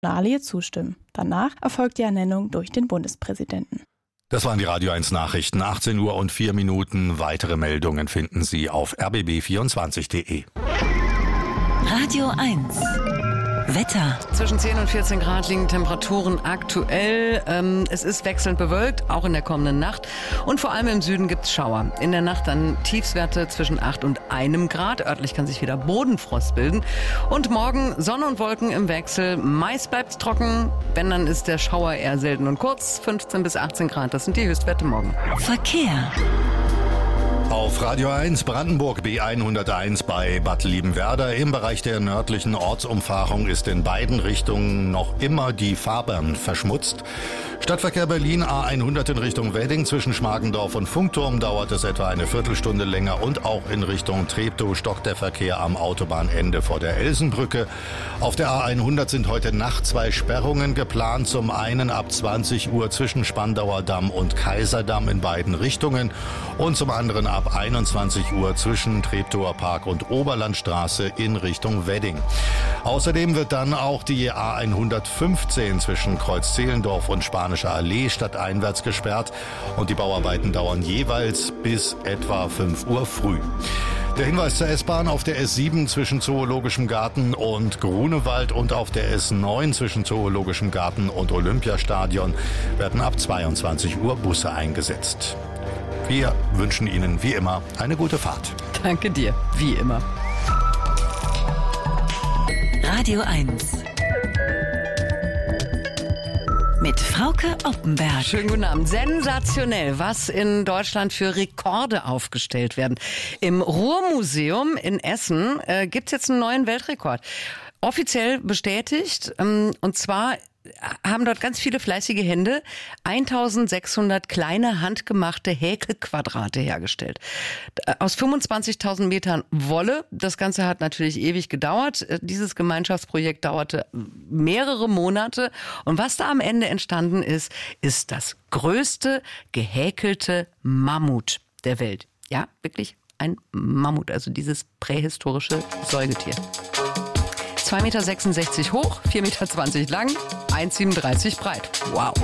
Personalie zustimmen. Danach erfolgt die Ernennung durch den Bundespräsidenten. Das waren die Radio 1 Nachrichten. 18 Uhr und 4 Minuten. Weitere Meldungen finden Sie auf rbb24.de. Radio 1. Wetter. Zwischen 10 und 14 Grad liegen Temperaturen aktuell. Es ist wechselnd bewölkt, auch in der kommenden Nacht. Und vor allem im Süden gibt es Schauer. In der Nacht dann Tiefstwerte zwischen 8 und 1 Grad. Örtlich kann sich wieder Bodenfrost bilden. Und morgen Sonne und Wolken im Wechsel. Meist bleibt es trocken. Wenn, dann ist der Schauer eher selten und kurz. 15 bis 18 Grad, das sind die Höchstwerte morgen. Verkehr. Auf Radio 1 Brandenburg B101 bei Bad Liebenwerda. Im Bereich der nördlichen Ortsumfahrung ist in beiden Richtungen noch immer die Fahrbahn verschmutzt. Stadtverkehr Berlin A100 in Richtung Wedding zwischen Schmargendorf und Funkturm dauert es etwa eine Viertelstunde länger und auch in Richtung Treptow stockt der Verkehr am Autobahnende vor der Elsenbrücke. Auf der A100 sind heute Nacht 2 Sperrungen geplant. Zum einen ab 20 Uhr zwischen Spandauer Damm und Kaiserdamm in beiden Richtungen und zum anderen ab 21 Uhr zwischen Treptower Park und Oberlandstraße in Richtung Wedding. Außerdem wird dann auch die A115 zwischen Kreuz-Zehlendorf und Spanischer Allee stadteinwärts gesperrt und die Bauarbeiten dauern jeweils bis etwa 5 Uhr früh. Der Hinweis zur S-Bahn: auf der S7 zwischen Zoologischem Garten und Grunewald und auf der S9 zwischen Zoologischem Garten und Olympiastadion werden ab 22 Uhr Busse eingesetzt. Wir wünschen Ihnen wie immer eine gute Fahrt. Danke dir, wie immer. Radio 1. Mit Frauke Oppenberg. Schönen guten Abend. Sensationell, was in Deutschland für Rekorde aufgestellt werden. Im Ruhrmuseum in Essen gibt's jetzt einen neuen Weltrekord. Offiziell bestätigt, und zwar haben dort ganz viele fleißige Hände 1600 kleine handgemachte Häkelquadrate hergestellt. Aus 25.000 Metern Wolle. Das Ganze hat natürlich ewig gedauert. Dieses Gemeinschaftsprojekt dauerte mehrere Monate. Und was da am Ende entstanden ist, ist das größte gehäkelte Mammut der Welt. Ja, wirklich ein Mammut, also dieses prähistorische Säugetier. 2,66 Meter hoch, 4,20 Meter lang, 1,37 Meter breit. Wow.